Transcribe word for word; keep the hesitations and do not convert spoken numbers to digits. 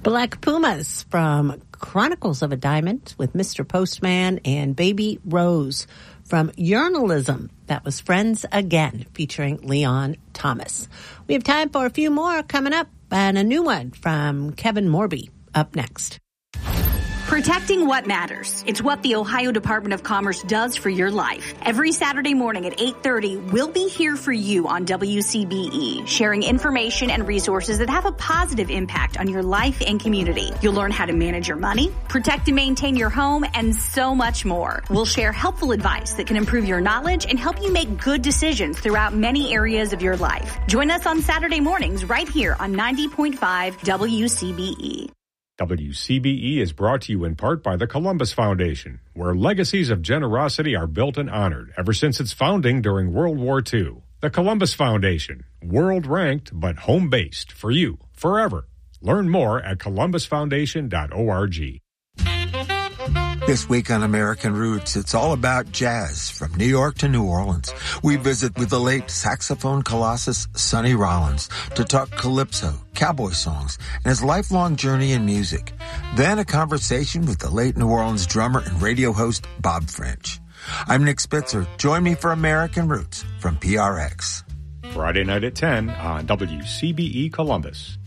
Black Pumas from Chronicles of a Diamond with Mister Postman, and Baby Rose from Journalism. That was Friends Again, featuring Leon Thomas. We have time for a few more coming up, and a new one from Kevin Morby up next. Protecting what matters. It's what the Ohio Department of Commerce does for your life. Every Saturday morning at eight thirty, we'll be here for you on W C B E, sharing information and resources that have a positive impact on your life and community. You'll learn how to manage your money, protect and maintain your home, and so much more. We'll share helpful advice that can improve your knowledge and help you make good decisions throughout many areas of your life. Join us on Saturday mornings right here on ninety point five W C B E. W C B E is brought to you in part by the Columbus Foundation, where legacies of generosity are built and honored ever since its founding during World War Two. The Columbus Foundation, world-ranked but home-based for you forever. Learn more at columbus foundation dot org. This week on American Roots, it's all about jazz from New York to New Orleans. We visit with the late saxophone colossus Sonny Rollins to talk calypso, cowboy songs, and his lifelong journey in music. Then a conversation with the late New Orleans drummer and radio host Bob French. I'm Nick Spitzer. Join me for American Roots from P R X. Friday night at ten on W C B E Columbus.